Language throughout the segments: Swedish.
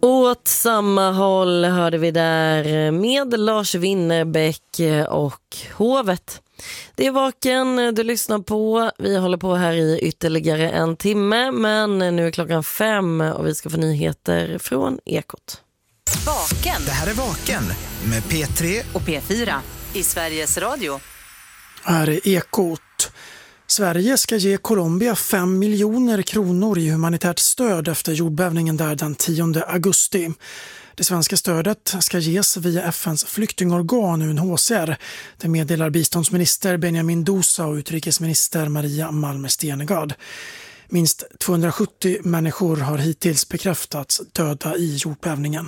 Åt samma håll hörde vi där med Lars Winnerbäck och Hovet. Det är Vaken du lyssnar på. Vi håller på här i ytterligare en timme, men nu är klockan 5 och vi ska få nyheter från Ekot. Vaken. Det här är Vaken med P3 och P4 i Sveriges Radio. Här är Ekot. Sverige ska ge Colombia 5 miljoner kronor i humanitärt stöd efter jordbävningen där den 10 augusti. Det svenska stödet ska ges via FNs flyktingorgan UNHCR. Det meddelar biståndsminister Benjamin Dousa och utrikesminister Maria Malmer Stenergard. Minst 270 människor har hittills bekräftats döda i jordbävningen.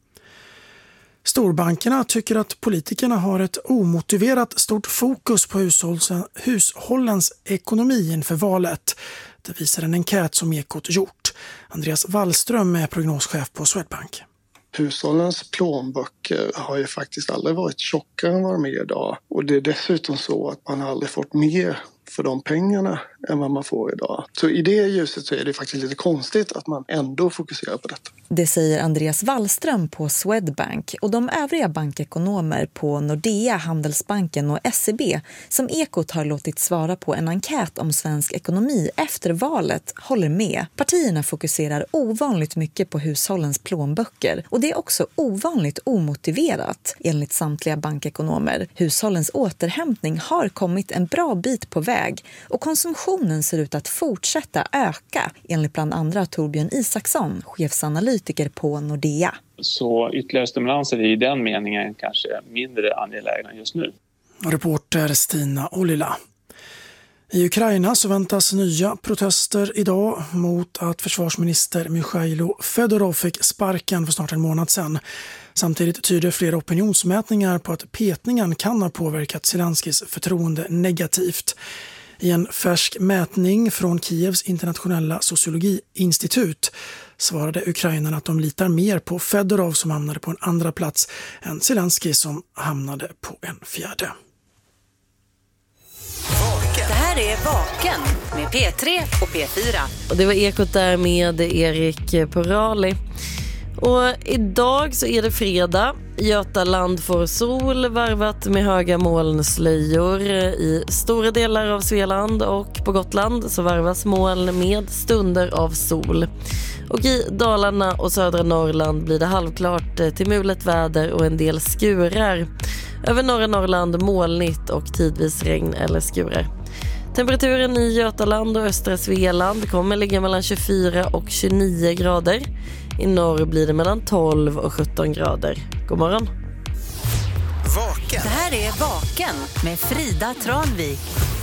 Storbankerna tycker att politikerna har ett omotiverat stort fokus på hushållens ekonomi inför valet. Det visar en enkät som Ekot gjort. Andreas Wallström är prognoschef på Swedbank. Hushållens plånböcker har ju faktiskt aldrig varit tjockare än vad de är idag. Och det är dessutom så att man aldrig fått mer för de pengarna än vad man får idag. Så i det ljuset så är det faktiskt lite konstigt att man ändå fokuserar på detta. Det säger Andreas Wallström på Swedbank och de övriga bankekonomer på Nordea, Handelsbanken och SEB som Ekot har låtit svara på en enkät om svensk ekonomi efter valet håller med. Partierna fokuserar ovanligt mycket på hushållens plånböcker och det är också ovanligt omotiverat enligt samtliga bankekonomer. Hushållens återhämtning har kommit en bra bit på väg och konsumtionen ser ut att fortsätta öka enligt bland andra Torbjörn Isaksson, chefsanalytiker på Nordea. Så ytterligare stimulanser i den meningen kanske mindre angelägna just nu. Reporter Stina Ollila. I Ukraina så väntas nya protester idag mot att försvarsminister Mikhailo Fedorov fick sparken för snart en månad sedan. Samtidigt tyder flera opinionsmätningar på att petningen kan ha påverkat Zelenskis förtroende negativt. I en färsk mätning från Kievs internationella sociologiinstitut svarade ukrainarna att de litar mer på Fedorov som hamnade på en andra plats än Zelensky som hamnade på en fjärde. Det här är Vaken med P3 och P4. Och det var Ekot där med Erik Porali. Och idag så är det fredag. Götaland får sol varvat med höga molnslöjor. I stora delar av Svealand och på Gotland så varvas moln med stunder av sol. Och i Dalarna och södra Norrland blir det halvklart till mulet väder och en del skurar. Över norra Norrland molnigt och tidvis regn eller skurar. Temperaturen i Götaland och östra Svealand kommer ligga mellan 24 och 29 grader. I norr blir det mellan 12 och 17 grader. God morgon. Vaken. Det här är Vaken med Frida Tranvik.